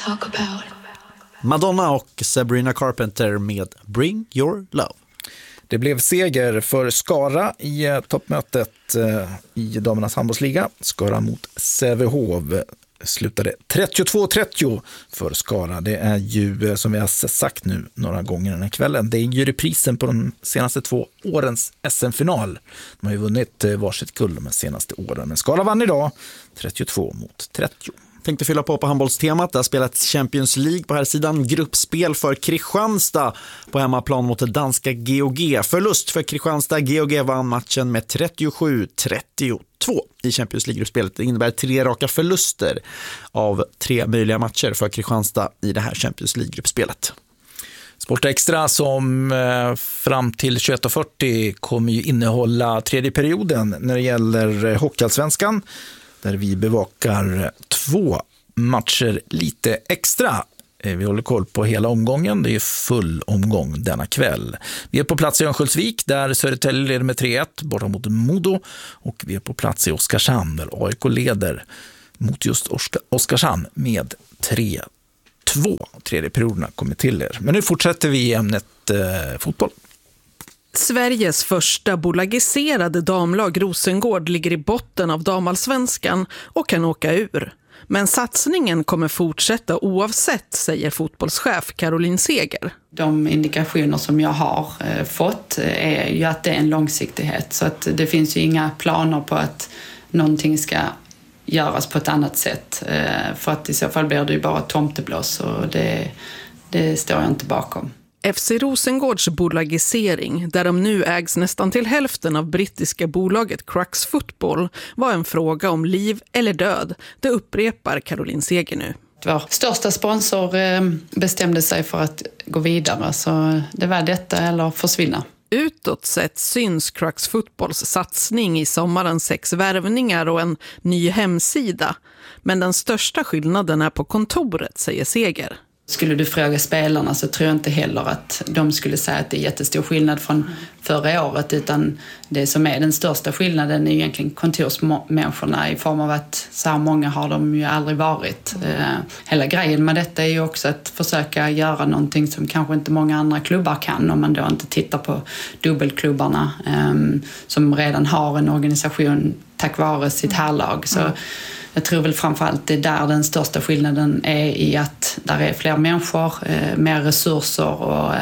talk about. Madonna och Sabrina Carpenter med Bring Your Love. Det blev seger för Skara i toppmötet i damernas handbollsliga. Skara mot Sävehof slutade 32-30 för Skara. Det är ju, som vi har sagt nu några gånger den här kvällen, det är ju reprisen på de senaste 2 årens SM-final. De har ju vunnit varsitt guld de senaste åren. Men Skara vann idag 32-30. Tänkte fylla på handbollstemat. Det har spelats Champions League på här sidan. Gruppspel för Kristianstad på hemmaplan mot det danska GOG. Förlust för Kristianstad. GOG vann matchen med 37-32 i Champions League-gruppspelet. Det innebär 3 raka förluster av 3 möjliga matcher för Kristianstad i det här Champions League-gruppspelet. Sport Extra som fram till 21.40 kommer ju innehålla tredje perioden när det gäller Hockeyallsvenskan, där vi bevakar 2 matcher lite extra. Vi håller koll på hela omgången. Det är full omgång denna kväll. Vi är på plats i Örnsköldsvik där Södertälje leder med 3-1 borta mot Modo. Och vi är på plats i Oskarshamn där AIK leder mot just Oskarshamn med 3-2. Tredje perioderna kommer till er. Men nu fortsätter vi i ämnet fotboll. Sveriges första bolagiserade damlag Rosengård ligger i botten av damallsvenskan och kan åka ur. Men satsningen kommer fortsätta oavsett, säger fotbollschef Caroline Seger. De indikationer som jag har fått är ju att det är en långsiktighet. Så att det finns ju inga planer på att någonting ska göras på ett annat sätt. För att i så fall blir det ju bara tomteblås och det står jag inte bakom. FC Rosengårds bolagisering, där de nu ägs nästan till hälften av brittiska bolaget Crux Football, var en fråga om liv eller död. Det upprepar Caroline Seger nu. Vår största sponsor bestämde sig för att gå vidare, så det var detta eller försvinna. Utåt sett syns Crux Footballs satsning i sommarens 6 värvningar och en ny hemsida. Men den största skillnaden är på kontoret, säger Seger. Skulle du fråga spelarna så tror jag inte heller att de skulle säga att det är jättestor skillnad från förra året, utan det som är den största skillnaden är egentligen kontorsmänniskorna, i form av att så här många har de ju aldrig varit. Hela grejen med detta är ju också att försöka göra någonting som kanske inte många andra klubbar kan, om man då inte tittar på dubbelklubbarna som redan har en organisation tack vare sitt härlag. Så jag tror väl framförallt det är där den största skillnaden är, i att där är fler människor, mer resurser och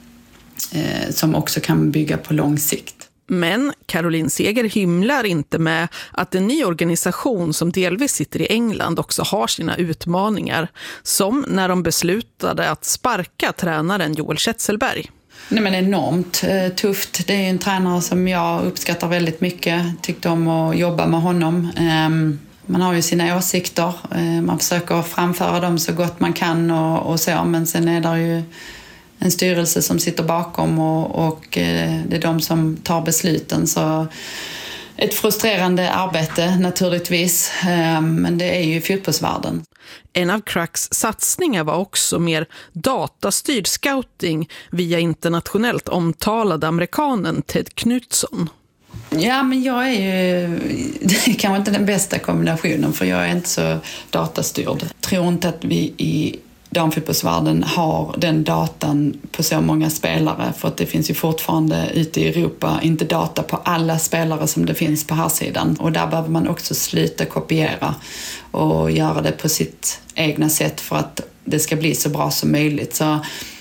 som också kan bygga på lång sikt. Men Caroline Seger hymlar inte med att en ny organisation som delvis sitter i England också har sina utmaningar. Som när de beslutade att sparka tränaren Joel Kjetselberg. Nej, men enormt tufft. Det är en tränare som jag uppskattar väldigt mycket. Tyckte om att jobba med honom. Man har ju sina åsikter. Man försöker framföra dem så gott man kan och så. Men sen är det ju en styrelse som sitter bakom och det är de som tar besluten. Så ett frustrerande arbete naturligtvis. Men det är ju fotbollsvärlden. En av Crux satsningar var också mer datastyrd scouting via internationellt omtalade amerikanen Ted Knutsson. Ja, men jag är ju... Det är kanske inte den bästa kombinationen, för jag är inte så datastyrd. Jag tror inte att vi i damfotbollsvärlden har den datan på så många spelare, för att det finns ju fortfarande ute i Europa inte data på alla spelare som det finns på här sidan. Och där behöver man också sluta kopiera och göra det på sitt egna sätt för att det ska bli så bra som möjligt. Så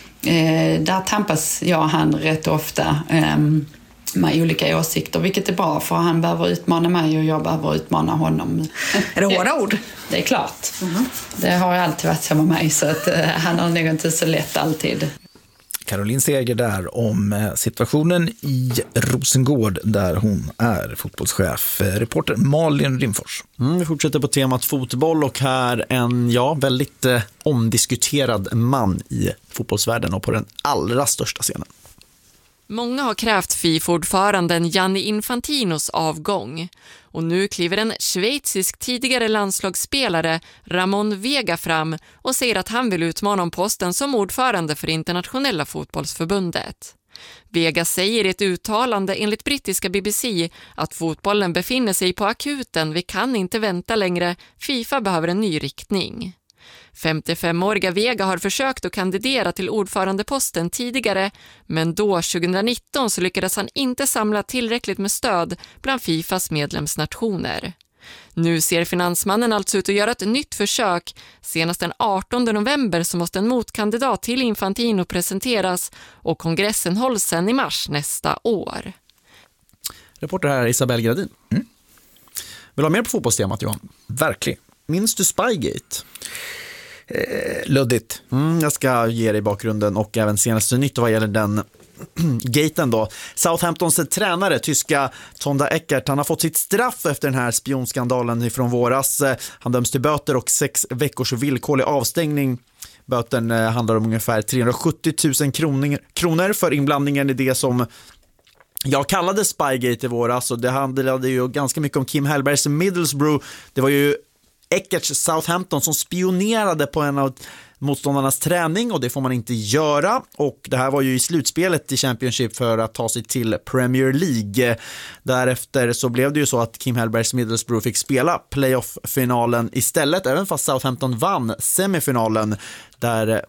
där tampas jag och han rätt ofta med olika åsikter, vilket är bra, för han behöver utmana mig och jag behöver utmana honom. Är det hårda ord? Det är klart. Det har ju alltid varit så med mig, så att han har nog inte så lätt alltid. Caroline Seger där om situationen i Rosengård där hon är fotbollschef. Reporter Malin Rimfors. Vi fortsätter på temat fotboll och här en väldigt omdiskuterad man i fotbollsvärlden och på den allra största scenen. Många har krävt FIFA-ordföranden Gianni Infantinos avgång. Och nu kliver en schweizisk tidigare landslagsspelare, Ramon Vega, fram och säger att han vill utmana om posten som ordförande för internationella fotbollsförbundet. Vega säger i ett uttalande enligt brittiska BBC att fotbollen befinner sig på akuten, vi kan inte vänta längre, FIFA behöver en ny riktning. 55-åriga Vega har försökt att kandidera till ordförandeposten tidigare, men då 2019 så lyckades han inte samla tillräckligt med stöd bland Fifas medlemsnationer. Nu ser finansmannen alltså ut att göra ett nytt försök. Senast den 18 november så måste en motkandidat till Infantino presenteras och kongressen hålls sedan i mars nästa år. Reporter här Isabelle Gradin. Vill du ha mer på fotbollstemat, Johan? Verkligen. Minns du Spygate? Luddigt. Jag ska ge dig bakgrunden och även senaste nytt vad gäller den gaten då. Southamptons tränare, tyska Tonda Eckert, han har fått sitt straff efter den här spionskandalen ifrån våras. Han döms till böter och 6 veckors villkorlig avstängning. Böten handlar om ungefär 370 000 kronor för inblandningen i det som jag kallade Spygate i våras, och det handlade ju ganska mycket om Kim Hellbergs Middlesbrough. Det var ju Eckerts Southampton som spionerade på en av motståndarnas träning, och det får man inte göra. Och det här var ju i slutspelet i Championship för att ta sig till Premier League. Därefter så blev det ju så att Kim Hellbergs Middlesbrough fick spela playoff-finalen istället, även fast Southampton vann semifinalen där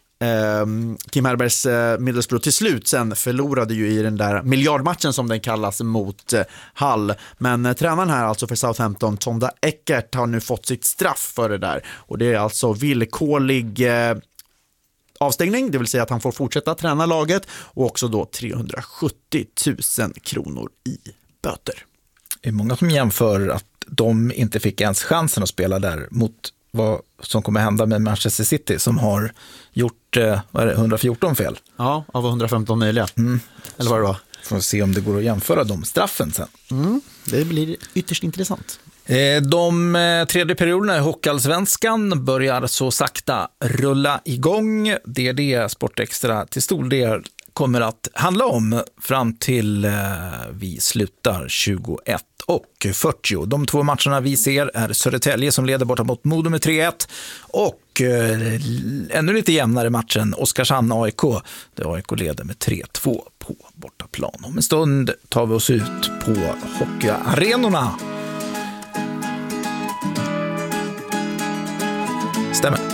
Kim Hellbergs Middlesbrough till slut sen förlorade ju i den där miljardmatchen som den kallas mot Hull. Men tränaren här alltså för Southampton, Tonda Eckert, har nu fått sitt straff för det där. Och det är alltså villkorlig avstängning, det vill säga att han får fortsätta träna laget, och också då 370 000 kronor i böter. Det är många som jämför att de inte fick ens chansen att spela där mot vad som kommer hända med Manchester City, som har gjort 114 fel. Ja, av 115 möjliga. Eller vad det var. Får se om det går att jämföra de straffen sen. Det blir ytterst intressant. De tredje perioderna i Hockeyallsvenskan börjar så sakta rulla igång. Det är det Sportextra till stor del kommer att handla om fram till vi slutar 21:40. De 2 matcherna vi ser är Södertälje som leder borta mot Modo med 3-1 och ännu lite jämnare matchen Oskarshamn-AIK där AIK leder med 3-2 på bortaplan. Om en stund tar vi oss ut på hockeyarenorna. Stämmer.